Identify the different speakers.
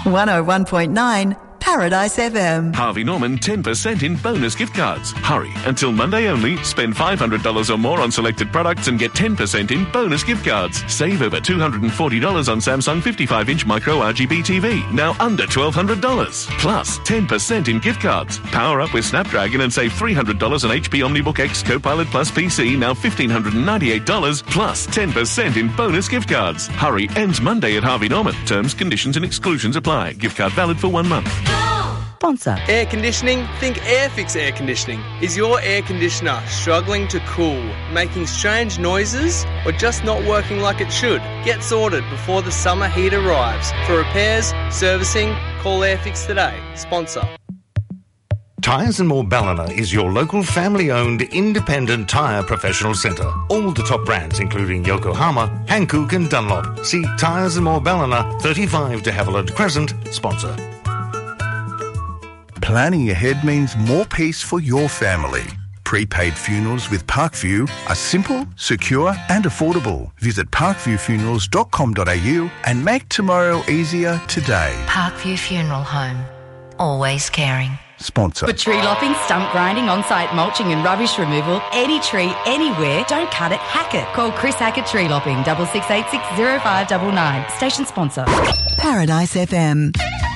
Speaker 1: 101.9 Paradise FM.
Speaker 2: Harvey Norman 10% in bonus gift cards. Hurry, until Monday only. Spend $500 or more on selected products and get 10% in bonus gift cards. Save over $240 on Samsung 55-inch micro RGB TV, now under $1,200. Plus 10% in gift cards. Power up with Snapdragon and save $300 on HP OmniBook X Copilot Plus PC, now $1,598, plus 10% in bonus gift cards. Hurry, ends Monday at Harvey Norman. Terms, conditions and exclusions apply. Gift card valid for 1 month.
Speaker 3: Sponsor.
Speaker 4: Air conditioning? Think Airfix Air Conditioning. Is your air conditioner struggling to cool, making strange noises, or just not working like it should? Get sorted before the summer heat arrives. For repairs, servicing, call Airfix today. Sponsor.
Speaker 5: Tyres and More Ballina is your local family-owned independent tyre professional centre. All the top brands including Yokohama, Hankook and Dunlop. See Tyres and More Ballina, 35 de Havilland Crescent. Sponsor.
Speaker 6: Planning ahead means more peace for your family. Prepaid funerals with Parkview are simple, secure and affordable. Visit parkviewfunerals.com.au and make tomorrow easier today.
Speaker 7: Parkview Funeral Home. Always caring.
Speaker 6: Sponsor.
Speaker 8: For tree lopping, stump grinding, on-site mulching and rubbish removal, any tree, anywhere, don't cut it, hack it. Call Chris Hackett Tree Lopping, 6686 0599. Station sponsor.
Speaker 1: Paradise FM.